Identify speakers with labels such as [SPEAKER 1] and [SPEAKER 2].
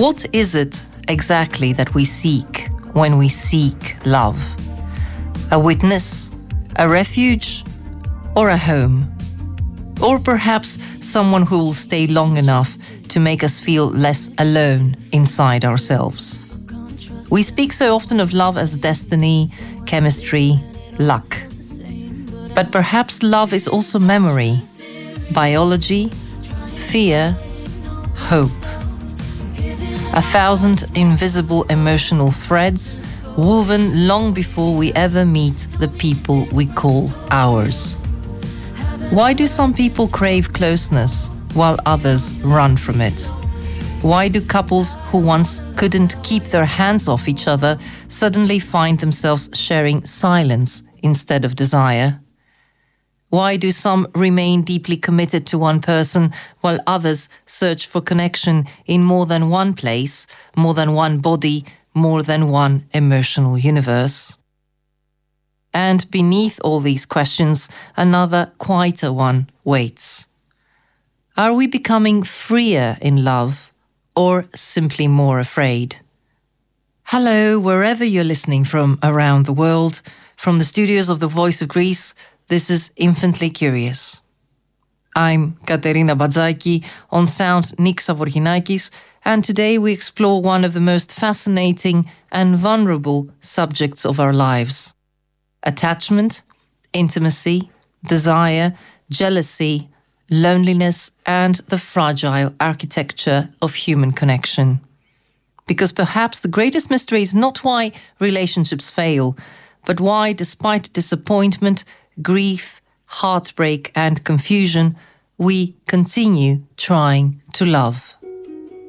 [SPEAKER 1] What is it exactly that we seek when we seek love? A witness, a refuge, or a home? Or perhaps someone who will stay long enough to make us feel less alone inside ourselves. We speak so often of love as destiny, chemistry, luck. But perhaps love is also memory, biology, fear, hope. 1,000 invisible emotional threads woven long before we ever meet the people we call ours. Why do some people crave closeness while others run from it? Why do couples who once couldn't keep their hands off each other suddenly find themselves sharing silence instead of desire? Why do some remain deeply committed to one person while others search for connection in more than one place, more than one body, more than one emotional universe? And beneath all these questions, another quieter one waits. Are we becoming freer in love or simply more afraid? Hello, wherever you're listening from around the world, from the studios of The Voice of Greece, this is Infinitely Curious. I'm Katerina Badzaki, on sound Nick Savorginakis, and today we explore one of the most fascinating and vulnerable subjects of our lives. Attachment, intimacy, desire, jealousy, loneliness, and the fragile architecture of human connection. Because perhaps the greatest mystery is not why relationships fail, but why, despite disappointment, grief, heartbreak, and confusion, we continue trying to love.